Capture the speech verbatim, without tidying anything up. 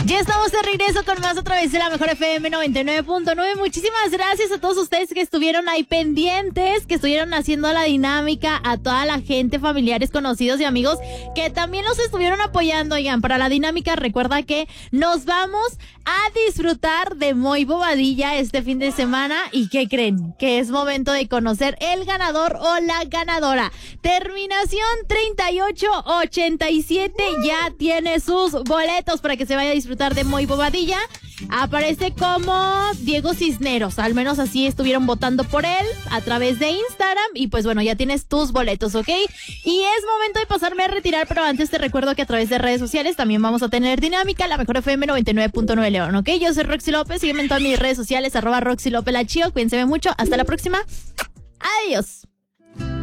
Ya estamos de regreso con más otra vez de la Mejor F M noventa y nueve punto nueve. Muchísimas gracias a todos ustedes que estuvieron ahí pendientes, que estuvieron haciendo la dinámica, a toda la gente, familiares, conocidos y amigos que también nos estuvieron apoyando. Oigan, para la dinámica recuerda que nos vamos a disfrutar de Muy Bobadilla este fin de semana. ¿Y qué creen? Que es momento de conocer el ganador o la ganadora. Terminación treinta y ocho ochenta y siete ya tiene sus boletos para que se vaya a disfrutar de Muy Bobadilla. Aparece como Diego Cisneros, al menos así estuvieron votando por él a través de Instagram. Y pues bueno, ya tienes tus boletos, ¿ok? Y es momento de pasarme a retirar, pero antes te recuerdo que a través de redes sociales también vamos a tener dinámica, la Mejor F M noventa y nueve punto nueve León, ¿ok? Yo soy Roxy López, sígueme en todas mis redes sociales, arroba Roxy López la Chío. Cuídense mucho, hasta la próxima. Adiós.